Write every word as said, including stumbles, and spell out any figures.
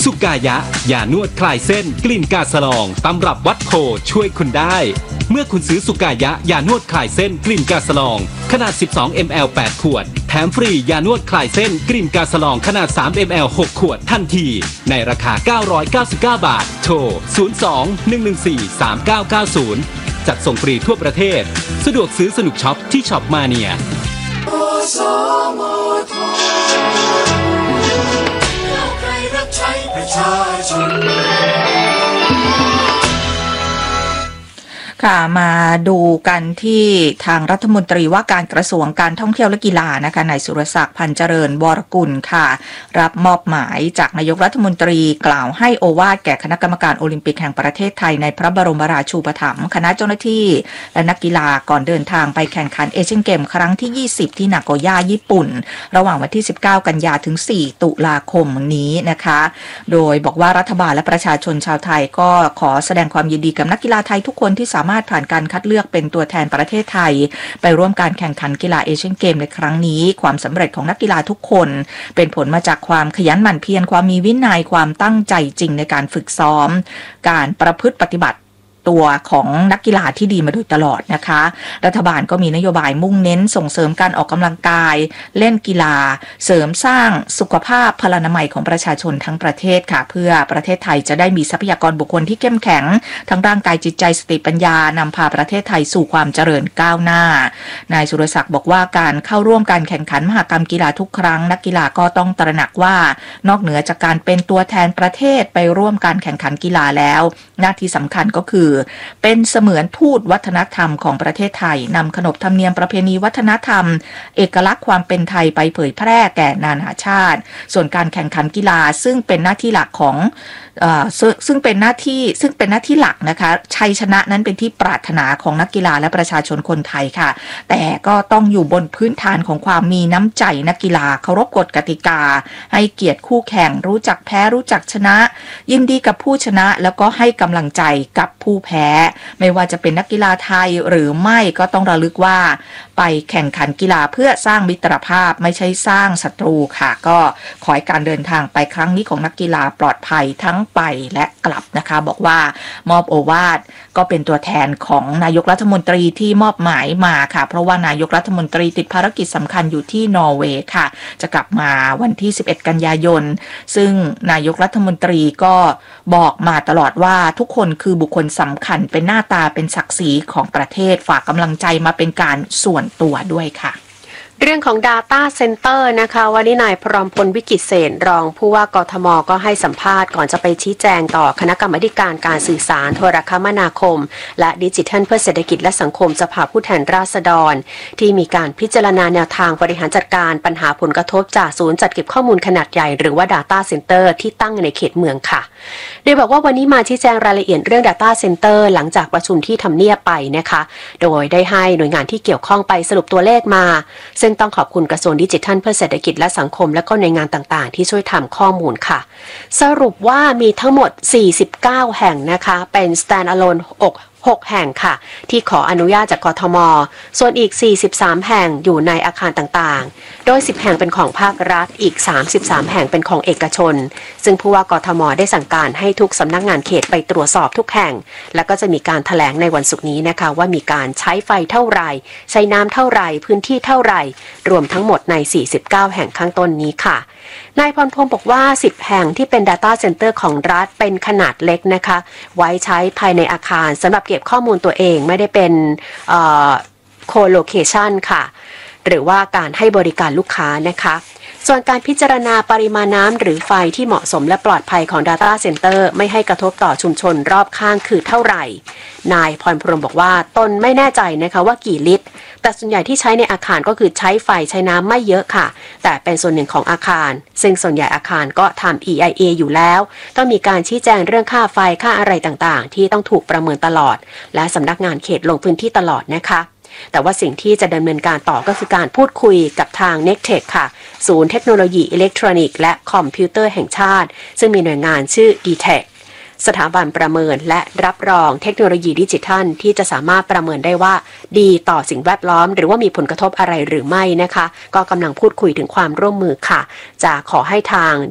สุกายะยานวดคลายเส้นกลิ่นกาสลองตำรับวัดโพช่วยคุณได้เมื่อคุณซื้อสุกายะยานวดคลายเส้นกลิ่นกาสลองขนาด สิบสองมิลลิลิตร แปด ขวดแถมฟรียานวดคลายเส้นกลิ่นกาสลองขนาด สามมิลลิลิตร หก ขวดทันทีในราคาเก้าร้อยเก้าสิบเก้าบาทโทรศูนย์ สอง หนึ่ง หนึ่ง สี่ สาม เก้า เก้า ศูนย์จัดส่งฟรีทั่วประเทศสะดวกซื้อสนุกช็อปที่ช็อปมาเนียค่ะมาดูกันที่ทางรัฐมนตรีว่าการกระทรวงการท่องเที่ยวและกีฬานะคะนายสุรศักดิ์พันเจริญวรกุลค่ะรับมอบหมายจากนายกรัฐมนตรีกล่าวให้โอวาทแก่คณะกรรมการโอลิมปิกแห่งประเทศไทยในพระบรมราชูปถัมภ์คณะเจ้าหน้าที่และนักกีฬาก่อนเดินทางไปแข่งขันเอเชียนเกมครั้งที่ยี่สิบที่นาโกย่าญี่ปุ่นระหว่างวันที่สิบเก้ากันยาถึงสี่ตุลาคมนี้นะคะโดยบอกว่ารัฐบาลและประชาชนชาวไทยก็ขอแสดงความยินดีกับนักกีฬาไทยทุกคนที่สามารถผ่านการคัดเลือกเป็นตัวแทนประเทศไทยไปร่วมการแข่งขันกีฬาเอเชียนเกมในครั้งนี้ความสำเร็จของนักกีฬาทุกคนเป็นผลมาจากความขยันหมั่นเพียรความมีวินัยความตั้งใจจริงในการฝึกซ้อมการประพฤติปฏิบัติตัวของนักกีฬาที่ดีมาโดยตลอดนะคะรัฐบาลก็มีนโยบายมุ่งเน้นส่งเสริมการออกกำลังกายเล่นกีฬาเสริมสร้างสุขภาพพลานามัยของประชาชนทั้งประเทศค่ะเพื่อประเทศไทยจะได้มีทรัพยากรบุคคลที่เข้มแข็งทั้งร่างกายจิตใจสติปัญญานำพาประเทศไทยสู่ความเจริญก้าวหน้านายสุรศักดิ์บอกว่าการเข้าร่วมการแข่งขันมหกรรมกีฬาทุกครั้งนักกีฬาก็ต้องตระหนักว่านอกเหนือจากการเป็นตัวแทนประเทศไปร่วมการแข่งขันกีฬาแล้วหน้าที่สำคัญก็คือเป็นเสมือนทูตวัฒนธรรมของประเทศไทยนำขนบธรรมเนียมประเพณีวัฒนธรรมเอกลักษณ์ความเป็นไทยไปเผยแพร่แก่นานาชาติส่วนการแข่งขันกีฬาซึ่งเป็นหน้าที่หลักของเอ่อซึ่งเป็นหน้าที่ซึ่งเป็นหน้าที่หลักนะคะชัยชนะนั้นเป็นที่ปรารถนาของนักกีฬาและประชาชนคนไทยค่ะแต่ก็ต้องอยู่บนพื้นฐานของความมีน้ำใจนักกีฬาเคารพกฎกติกาให้เกียรติคู่แข่งรู้จักแพ้รู้จักชนะยินดีกับผู้ชนะแล้วก็ให้กำลังใจกับผู้แพ้ไม่ว่าจะเป็นนักกีฬาไทยหรือไม่ก็ต้องระลึกว่าไปแข่งขันกีฬาเพื่อสร้างมิตรภาพไม่ใช่สร้างศัตรูค่ะก็ขอให้การเดินทางไปครั้งนี้ของนักกีฬาปลอดภัยทั้งไปและกลับนะคะบอกว่ามอบโอวาทก็เป็นตัวแทนของนายกรัฐมนตรีที่มอบหมายมาค่ะเพราะว่านายกรัฐมนตรีติดภารกิจสำคัญอยู่ที่นอร์เวย์ค่ะจะกลับมาวันที่สิบเอ็ดกันยายนซึ่งนายกรัฐมนตรีก็บอกมาตลอดว่าทุกคนคือบุคคลสำคัญเป็นหน้าตาเป็นศักดิ์ศรีของประเทศฝากกำลังใจมาเป็นการส่วนตัวด้วยค่ะเรื่องของ Data Center นะคะวันนี้นายพร้อมพลวิกิตเศษรองผู้ว่ากทมก็ให้สัมภาษณ์ก่อนจะไปชี้แจงต่อคณะกรรมาการการสื่อสารโทรคมนาคมและดิจิทัลเพื่อเศรษฐกิจและสังคมสภาผู้แทนราษฎรที่มีการพิจารณาแนวทางบริหารจัดการปัญหาผลกระทบจากศูนย์จัดเก็บข้อมูลขนาดใหญ่หรือว่า Data Center ที่ตั้งในเขตเมืองค่ะโดยบอกว่าวันนี้มาชี้แจงรายละเอียดเรื่อง Data Center หลังจากประชุมที่ทำเนียบไปนะคะโดยได้ให้หน่วยงานที่เกี่ยวข้องไปสรุปตัวเลขมาซึ่งต้องขอบคุณกระทรวงดิจิทัลเพื่อเศรษฐกิจและสังคมและก็หน่วยงานต่างๆที่ช่วยทำข้อมูลค่ะสรุปว่ามีทั้งหมดสี่สิบเก้าแห่งนะคะเป็น standalone หกแห่งค่ะที่ขออนุญาตจากกทมส่วนอีกสี่สิบสามแห่งอยู่ในอาคารต่างๆโดยสิบแห่งเป็นของภาครัฐอีกสามสิบสามแห่งเป็นของเอกชนซึ่งผู้ว่ากทมได้สั่งการให้ทุกสำนักงานเขตไปตรวจสอบทุกแห่งแล้วก็จะมีการแถลงในวันศุกร์นี้นะคะว่ามีการใช้ไฟเท่าไหร่ใช้น้ำเท่าไหร่พื้นที่เท่าไหร่รวมทั้งหมดในสี่สิบเก้าแห่งข้างต้นนี้ค่ะนายพรพงศ์บอกว่าสิบแห่งที่เป็น Data Center ของรัฐเป็นขนาดเล็กนะคะไว้ใช้ภายในอาคารสำหรับเก็บข้อมูลตัวเองไม่ได้เป็นเอ่อ co-location ค่ะหรือว่าการให้บริการลูกค้านะคะส่วนการพิจารณาปริมาณน้ำหรือไฟที่เหมาะสมและปลอดภัยของ Data Center ไม่ให้กระทบต่อชุมชนรอบข้างคือเท่าไหร่นายพรพรหมบอกว่าตนไม่แน่ใจนะคะว่ากี่ลิตรแต่ส่วนใหญ่ที่ใช้ในอาคารก็คือใช้ไฟใช้น้ำไม่เยอะค่ะแต่เป็นส่วนหนึ่งของอาคารซึ่งส่วนใหญ่อาคารก็ทำ อี ไอ เอ อยู่แล้วต้องมีการชี้แจงเรื่องค่าไฟค่าอะไรต่างๆที่ต้องถูกประเมินตลอดและสำนักงานเขตลงพื้นที่ตลอดนะคะแต่ว่าสิ่งที่จะดำเนินการต่อก็คือการพูดคุยกับทาง เน็กเทค ค่ะศูนย์เทคโนโลยีอิเล็กทรอนิกส์และคอมพิวเตอร์แห่งชาติซึ่งมีหน่วยงานชื่อ ดี เทค สถาบันประเมินและรับรองเทคโนโลยีดิจิทัลที่จะสามารถประเมินได้ว่าดีต่อสิ่งแวดล้อมหรือว่ามีผลกระทบอะไรหรือไม่นะคะก็กำลังพูดคุยถึงความร่วมมือค่ะจะขอให้ทาง